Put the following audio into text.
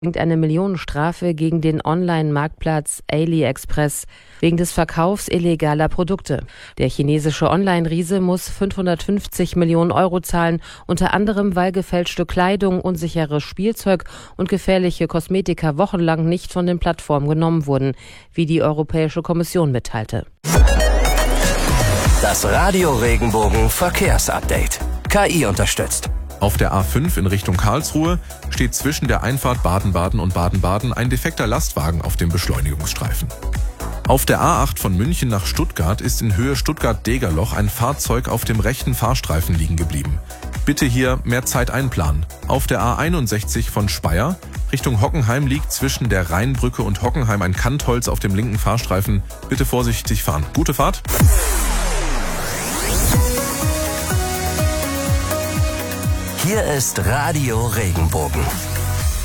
eine Millionenstrafe gegen den Online-Marktplatz AliExpress wegen des Verkaufs illegaler Produkte. Der chinesische Online-Riese muss 550 Millionen Euro zahlen, unter anderem weil gefälschte Kleidung, unsicheres Spielzeug und gefährliche Kosmetika wochenlang nicht von den Plattformen genommen wurden, wie die Europäische Kommission mitteilte. Das Radio Regenbogen Verkehrsupdate. KI unterstützt. Auf der A5 in Richtung Karlsruhe steht zwischen der Einfahrt Baden-Baden und Baden-Baden ein defekter Lastwagen auf dem Beschleunigungsstreifen. Auf der A8 von München nach Stuttgart ist in Höhe Stuttgart-Degerloch ein Fahrzeug auf dem rechten Fahrstreifen liegen geblieben. Bitte hier mehr Zeit einplanen. Auf der A61 von Speyer Richtung Hockenheim liegt zwischen der Rheinbrücke und Hockenheim ein Kantholz auf dem linken Fahrstreifen. Bitte vorsichtig fahren. Gute Fahrt! Hier ist Radio Regenbogen.